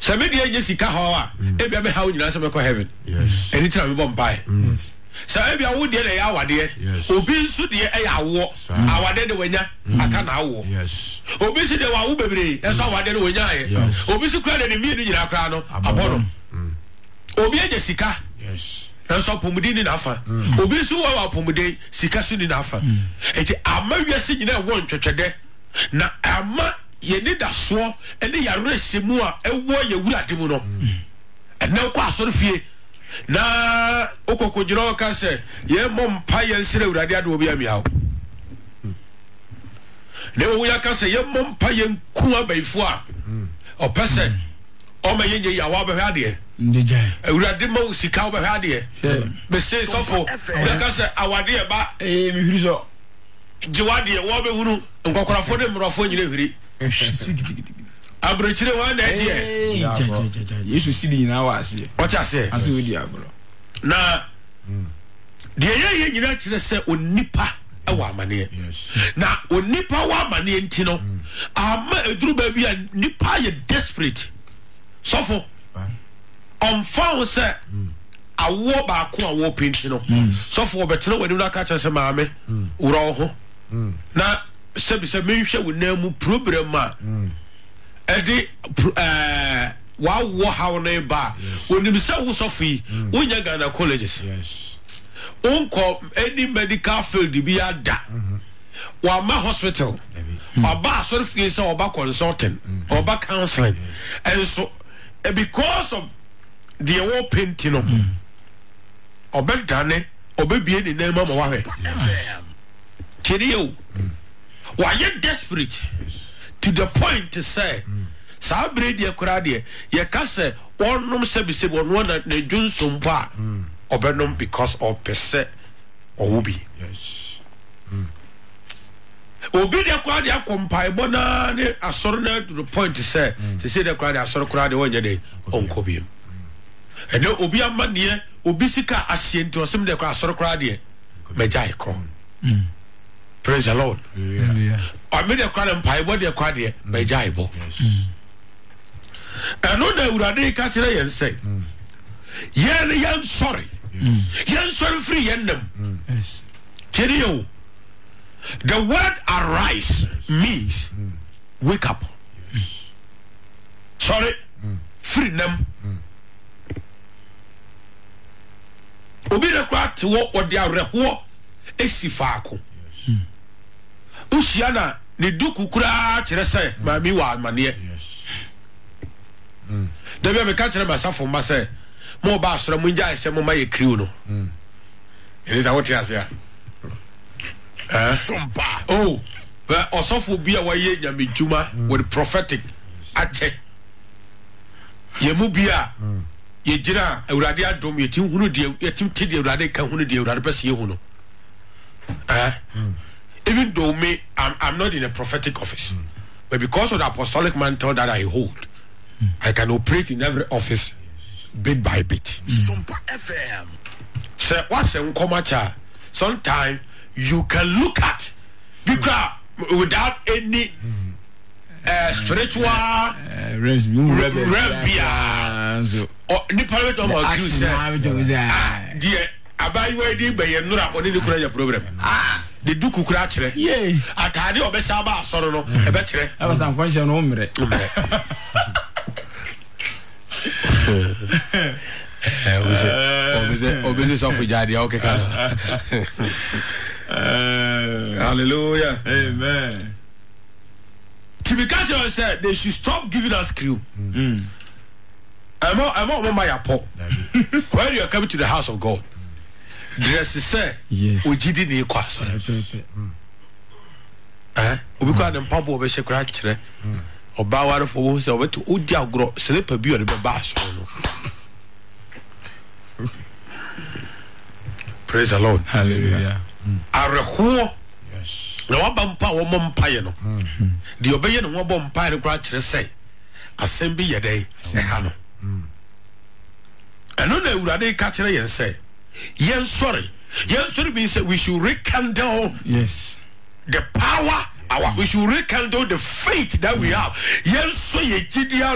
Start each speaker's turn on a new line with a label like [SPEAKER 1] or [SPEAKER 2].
[SPEAKER 1] Somebody sika hawa e bia me ha nyina se me ko heaven.
[SPEAKER 2] Yes.
[SPEAKER 1] Anytime me bomb pie.
[SPEAKER 2] Yes.
[SPEAKER 1] So e bia wo de na ya awade. Obi nso de e ya awo. Awade de wanya aka na awo.
[SPEAKER 2] Yes.
[SPEAKER 1] Obi si de wa wo bebre, e so awade de wanya ye. Obi si kura de mi ni nyina kura no abono. Obi eje sika.
[SPEAKER 2] Yes.
[SPEAKER 1] So pomudi ni nafa. Obi so wa pomudi sika so ni nafa. Eti amawiase nyina wo ntwetwede na ama ye ni da so ene ya resemu a ewo ye wurade mu no. Ene ko asoro fie na okokojiro ka se ye mompa ye nsire wurade ade obi amiawo. Ne wo ya ka se ye mompa ye nku abaifo a opese o ma ye nye yawo be hade
[SPEAKER 3] ndejai
[SPEAKER 1] wurade ma sika wo be hade be se sofo be ka se awade e ba
[SPEAKER 3] mi hiri so
[SPEAKER 1] jiwade wo be hunu nkokorafo de mrofo nyine hiri abrechire wa na eje
[SPEAKER 3] Yesu sidi nyina wa ase
[SPEAKER 1] wacha se
[SPEAKER 3] ase odi abro
[SPEAKER 1] na de ye nyina kire se onipa e wa amane na onipa wa amane enti no ama eduru ba bi a nipa ye desperate sofo on found say awo ba ko awo penti no sofo obetena wani na ka kire se maame wuro ho na se menhwe wonamu problem a edi wa wo how na ba onim se wo sofi wonya Ghana colleges unko any medical field bi ada wa ma hospital oba sort of fie se oba consulting oba counseling and so because of the war painting no obedane obebie ni na ma wa hwe kiriyo why you desperate to the point to say sabre de kura de ye ka se onum se bi se wonu na dwunsum pa obenom because of pese owubi obi de kura de akompai bona ne asoro na to the point to say se de kura de asoro kura de wonye de onkobiem ene obi amane obi sika asiento sem de kura asoro kura de mejai kro praise the Lord. I made a crowd and pie, what they called it, my jaibo. And no, they would have catch it and say, Yan sorry, Yan sorry free, yen them.
[SPEAKER 3] yes
[SPEAKER 1] Tell you, the word arise means wake up. Sorry, free them. Obi the crowd to what they are reho, esifako. Usiana ne duku kura kire se mami wa amane da bia me ka kire masafo ma se mo ba asoro mo nja ese mo ma ye kriu no ene za wote ase a sompa oh osofo bia wa ye nyamedjuma with prophetic ache ye mu bia ye gira awurade adom ye tim hunu de ye tim tede awurade ka hunu de awurade pese ye hunu even though I'm not in a prophetic office, but because of the apostolic mantle that I hold, I can operate in every office bit by bit. So what's a uncomacha? Sometimes you can look at because without any spiritual or parliament of my dear abayiwa di be nura oni ni kura ya problem de duku kura kire atade obesa ba asoro no e be kire
[SPEAKER 3] aba san kwanhye no umre
[SPEAKER 1] obese so for jadi okay kana hallelujah
[SPEAKER 3] amen.
[SPEAKER 1] Tibikacho said they should stop giving us crew. I'm on my apple. When you are coming to the house of God, dress is say,
[SPEAKER 3] yes,
[SPEAKER 1] Ujidi ni kwaso. Ubikwa na mpapo obeshe kura kire. Oba ware fo wo se obeto odi agro sleep bi o de ba so no. Praise the Lord.
[SPEAKER 3] Hallelujah.
[SPEAKER 1] Areho.
[SPEAKER 2] Yes.
[SPEAKER 1] Na waba mpa wo mpa ye no. De obeye no wo mpa re kura kire say. Asem bi ye dai se ha no. And on the Urade catcher and say, yes, sorry means that we should rekindle the power, we should rekindle the faith that we have. Yes, so ye